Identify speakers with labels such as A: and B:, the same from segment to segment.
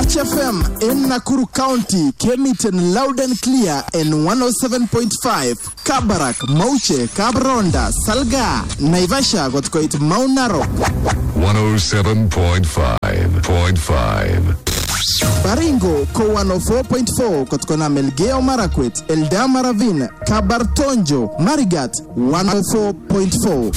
A: Touch FM in Nakuru County came it in loud and clear in 107.5. Kabarak, Mauche, Kabronda, Salga, Naivasha got quite Mount Narok.
B: 107.5.
A: Baringo ko 104.4 kotkona Melgeo Marakwet, Eldama Ravine, Kabartonjo, Marigat 104.4.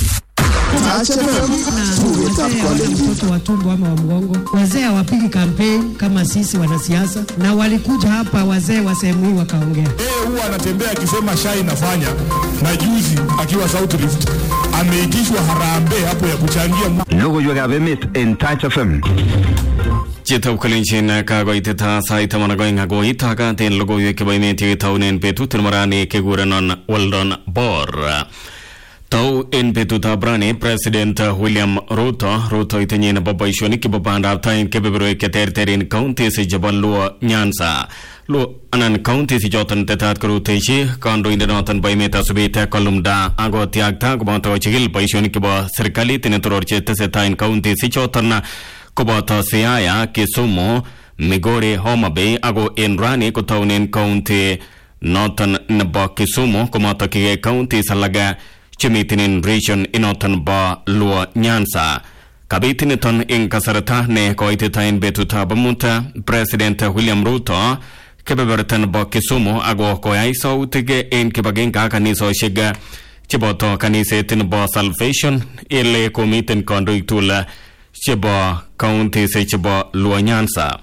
C: Watoto wa tumbo ama wa mgongo, wazee hawapigi campaign kama sisi wanasiasa, na walikuja hapa wazee wa sehemu hii wakaongea.
D: Huwa anatembea akisema shai inafanya, na juzi akiwa South Rift ameitishwa harambee hapo ya kuchangia
E: logo yuagabemit in Touch FM.
F: Cheta ukalinchina kago iteta saita managoing hago itaka ten logo yuekebaimeeti taunen petu tilmarani keguranon waldon bor. Tau in petuta brani President William Ruto itenye na babaishoni kibabanda aptain kebebero keterterin county si jabal luo Nyanza. Luo anan county si jotan tetat karuteishi kando indenotan baimeta subita kolumda ago tiagta kubanto chigil baishoni kiba serikali tinetororche tesetain county si jotan kubanto Siaya, Kisumu, Migori, Homa Bay ago Enrani kutaunin county Northern naba Kisumu kubanto kige county Salaga Chimitinin region inotan ba luo Nyanza. Kabitiniton in kasarata ne koititain betuta bamunta President William Ruto kebebertan ba Kisumu ago koyai sautige in kibagenga kaniso shiga chiboto kanisetin ba Salvation ile komitin konduitula chiba county se chiba luo Nyanza.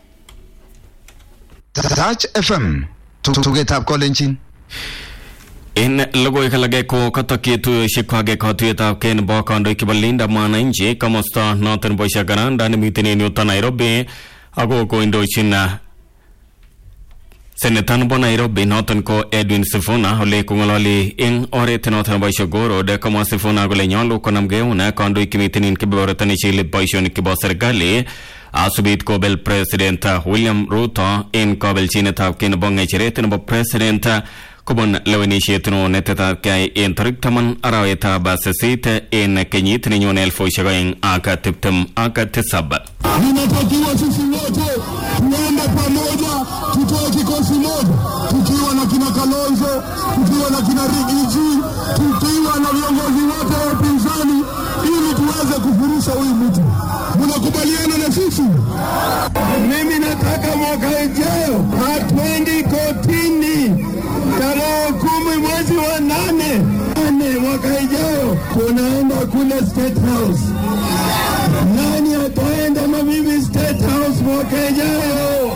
E: Touch FM tugetap kolenchin.
F: In logo ikalage ko katakitu shikwage katuyeta ken ba kando ikibalinda mwananchi kamosta northern boisha garanda ni mitini nyuta Nairobi ago ko indochina Senetan bo Nairobi northern ko Edwin Sifuna ole kungolali in orete northern boisha goro de kama Sifuna gole nyalo konamgeuna kando ikimitini kibaratani chili boisha nikiba serikali asubit ko bel President William Ruto in kabel chineta ken bonga chirete no President Kubon lewenishetno neteta kai in tariktaman araweta basasite in kenyit ni nyone elfo shagaing aka tiptem aka tisab.
D: Ninatakiwa sisi wote tuende pamoja, tutoe kikosi moja, tukiwa na kina Kalonzo, tukiwa na kina Rigiji, tukiwa na viongozi wote wa upinzani, ili tuweze kufurusha huyu mtu. Mnakubaliana na sisi? Mimi nataka mwaka ujao hatuendi kotini. Tarehe 10 mwezi wa 8 mwaka ijao tunaenda kule State House. Nani ataenda na mimi State House mwaka ijao?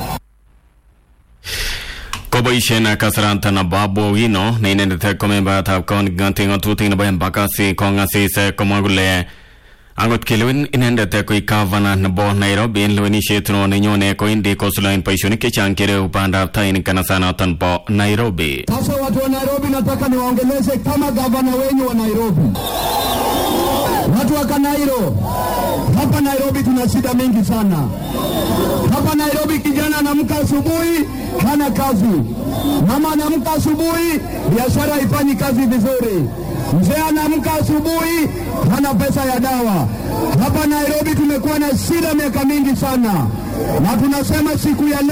F: Kobaishena kasaranta na babo wino na inendete komemba tapkon gantinga tuting na bayan bakasi kongasi se komagule. Angot kilwin inendete ko ikavana na bo Nairobi in lweni shetro ni nyone ko indi ko sulain paishoni ke chankere upanda taini kanasana tan bo Nairobi.
D: Sasa watu wa Nairobi nataka niwaongeleze kama gavana wenyu wa Nairobi. Watu wa Kanairo. Hapa Nairobi tuna shida mingi sana. Hapa Nairobi kijana anamka asubuhi hana kazi. Mama anamka asubuhi biashara haifanyi kazi vizuri. Mzee anamka asubuhi hana pesa ya dawa. Hapa Nairobi tumekuwa na shida miaka mingi sana. Na tunasema siku ya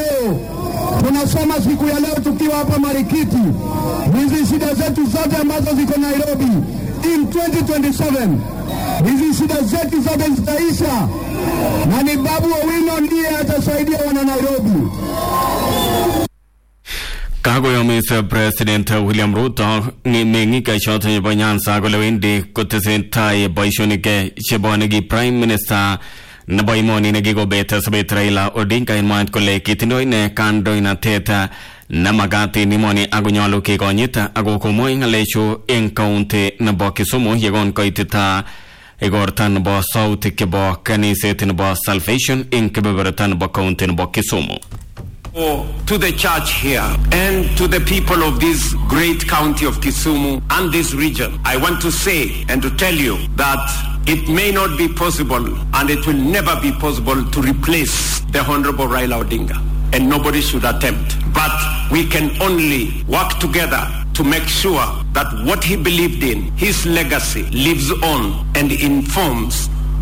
D: leo tukiwa hapa Marikiti, hizi shida zetu zote ambazo ziko Nairobi in 2027, hizi shida zetu zote zitaisha, na ni Babu Owino ndiye atasaidia wana Nairobi.
F: Kago ya Mr. President William Ruto ni mengika shota ya Nyanza golewindi kutesentai baishonike shebonegi Prime Minister na baimoni negigo beta sabet Raila Odinga in mind kole kitindo ine kando ina teta na magati ni moni agunyalo kikonyita ago kumoy ngalesho in county na bo Kisumu yegon koitita egortan bo sauti kebo kanisetin bo Salvation in kebeberatan bo county na bo Kisumu.
G: To the church here and to the people of this great county of Kisumu and this region, I want to say and to tell you that it may not be possible and it will never be possible to replace the Honorable Raila Odinga, and nobody should attempt. But we can only work together to make sure that what he believed in, his legacy, lives on and informs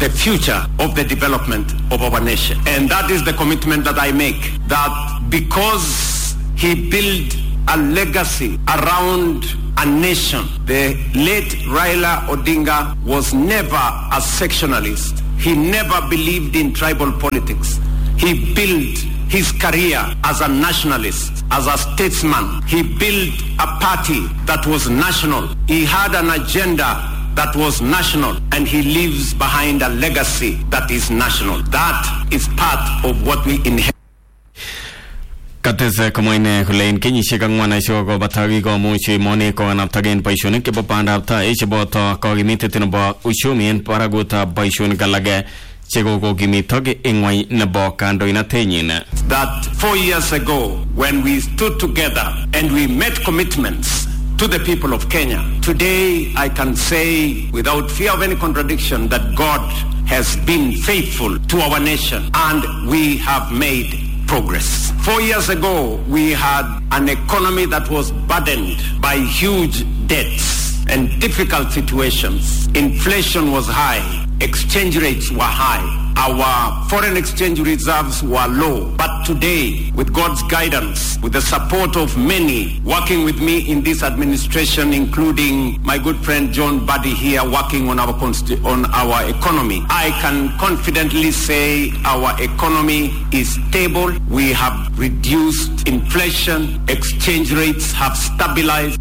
G: the future of the development of our nation. And that is the commitment that I make, that because he built a legacy around a nation, the late Raila Odinga was never a sectionalist. He never believed in tribal politics. He built his career as a nationalist, as a statesman. He built a party that was national. He had an agenda that was national, and he leaves behind a legacy that is national. That is part of what we inherit.
F: Katese kamoine kulein kenyishe kangwana shogo batagi go muchi moni ko anaptagen paishone ke bapanda apta echboto ko gimite tinbo ushumien paraguta paishone kalage chego go gimitoge engwai nabo kando inatenyina.
G: That 4 years ago, when we stood together and we made commitments to the people of Kenya, today I can say without fear of any contradiction that God has been faithful to our nation and we have made progress. 4 years ago, we had an economy that was burdened by huge debts and difficult situations. Inflation was high. Exchange rates were high. Our foreign exchange reserves were low. But today, with God's guidance, with the support of many working with me in this administration, including my good friend John Buddy here working on our economy, I can confidently say our economy is stable. We have reduced inflation. Exchange rates have stabilized.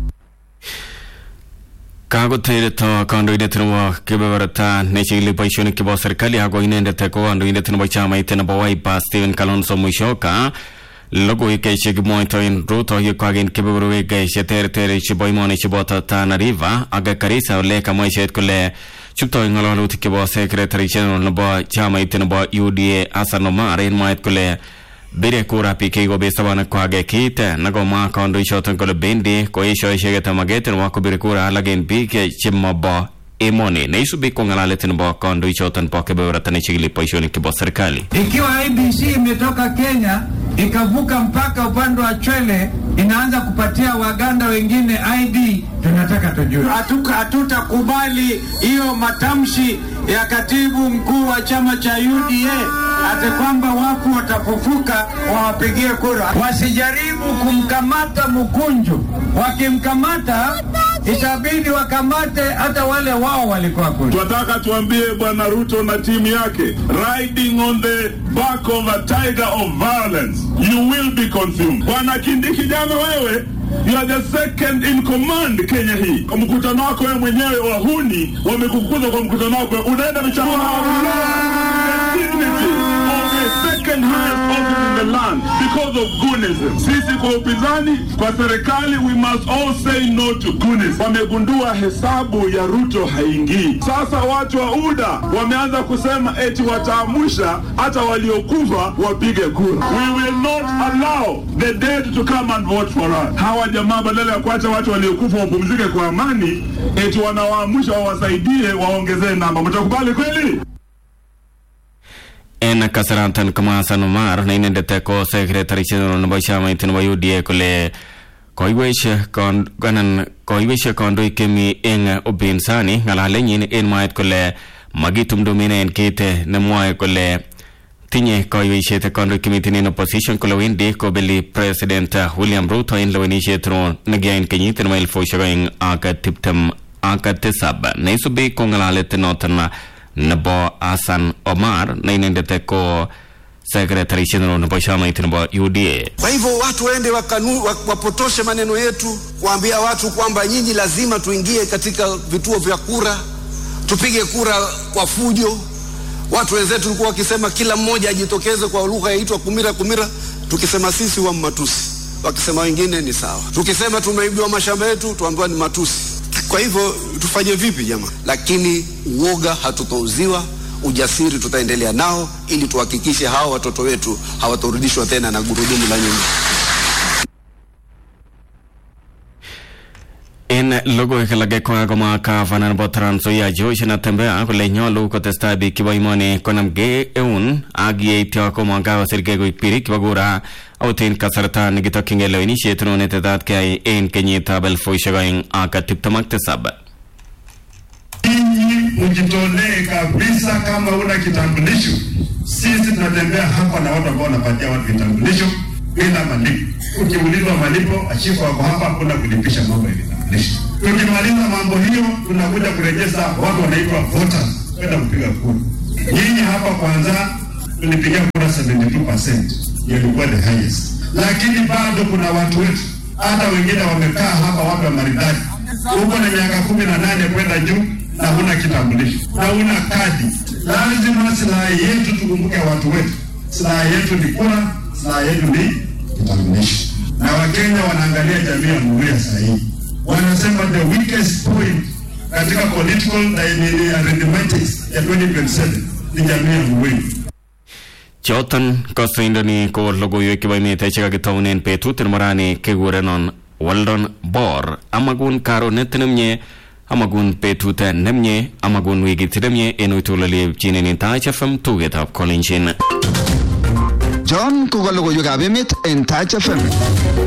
F: Kagote to kondo ide tno kebewarata nechili paishoni kibo serikali hago inende teko kondo ide tno chama itena bawai pa Steven Kalonzo Musyoka logo ike shigmo ito in ruto yukagin kebewaru ike shetere chiboimone chibota Tana River aga karisa ole kamo ishet kule chupto ingalo kibo secretary general no chama itena bo UDA Hassan Omar in maet kule bire kura pike go besabana kwage kite nago ma kondo ishoton kole bendi ko isho shegeta mageten wako bire kura alagen pike chimaba emoni na isubi kongala tinbo kondo ishoton poke beratane chigili paishoni kibo serikali.
H: Ikiwa IBC imetoka Kenya ikavuka mpaka upande wa Chwele inaanza kupatia Waganda wengine ID, tunataka tujue. Hatutakubali hiyo matamshi ya katibu mkuu wa chama cha UDA ate kwamba wafu watafufuka wawapigie kura. Wasijaribu kumkamata Mkunju. Wakimkamata itabidi wakamate hata wale wao walikuwa kule.
D: Tunataka tuambie Bwana Ruto na timu yake, riding on the back of a tiger of violence, you will be consumed. Bwana Kindiki, jana wewe, you are the second in command Kenya hii. Kwa mkutano wako wewe mwenyewe wahuni wamekukuza kwa mkutano wako, unaenda michana second highest office in the land because of goonism. Sisi kwa upinzani, kwa serikali, we must all say no to goonism. Wamegundua hesabu ya Ruto haingii. Sasa watu wa UDA wameanza kusema eti wataamusha hata waliokufa wapige kura. We will not allow the dead to come and vote for us. Hawa jamaa badala ya kuacha watu waliokufa wapumzike kwa amani, eti wanawaamusha wawasaidie waongezee namba. Mtakubali kweli?
F: En kasarantan kama Hassan Omar na inende teko secretary general no chama itena UDA kole koiweshe kondo ikemi en obinsani ngalale nyin en maet kole magitum domine en kite ne moe kole tinye koiweshe te kondo ikemi in opposition kole windi ko beli president William Ruto in lowenishe tron negain kenyit en mail fo shagain aka tiptem aka tesab na isubi ko ngalale tenotana nabo Hassan Omar na inendete ko secretary general nabo chama itena UDA.
I: Kwa hivyo watu waende wapotoshe maneno yetu, kuambia watu kwamba nyinyi lazima tuingie katika vituo vya kura, tupige kura kwa fujo. Watu wenzetu walikuwa wakisema kila mmoja ajitokeze kwa lugha yaitwa kumira, tukisema sisi wa matusi, wakisema wengine ni sawa. Tukisema tumeibiwa mashamba yetu tuambiwa ni matusi. Kwa hivyo tufanye vipi jamaa? Lakini uoga hatutauziwa, ujasiri tutaendelea nao ili tuhakikishe hao watoto wetu hawatorudishwa tena na gurudumu la nyuma.
F: En logo ikalage kwa goma ka fanan botran so ya josh na tembea ko lenyo lu ko testabi kibaimone konamge eun agi etio ko manga serge go ipiri kibagura autin kasarta nigito kingelo initiate ne tedat kai en kenyita bel fo shagain aka tiptamak tesab
D: Mjitolee kabisa. Kama una kitambulisho, sisi tunatembea hapa na watu ambao wanapatia watu vitambulisho bila malipo. Ukiulizwa malipo, achifu wako hapa, kuna kulipisha mambo ya vitambulisho. Tukimaliza mambo hiyo, tunakuja kurejeza watu wanaitwa voters kwenda kupiga kura. Nyinyi hapa kwanza tulipiga kura 72%, ilikuwa the highest. Lakini bado kuna watu wetu, hata wengine wamekaa hapa, watu wa maridadi. Uko na miaka 18 kwenda juu na huna kitambulisho na huna kadi. Lazima silaha yetu tukumbuke watu wetu. Silaha yetu ni kura, silaha yetu ni kitambulisho. Na Wakenya wanaangalia jamii ya Mluhya sahihi. Wanasema the weakest point katika political arithmetics ya 2027 ni jamii ya Mluhya.
F: Choton kosoindoni ko logoiwek chebo emet chekakitaunen betut nemorani kekurenon Weldon Bor. Amagun karonet nemye, amagun betut nemye, amagun wikit nemye en uitulali chinen Touch FM tugetab Kolenjin.
E: John ko logoiwekab emet en Touch FM.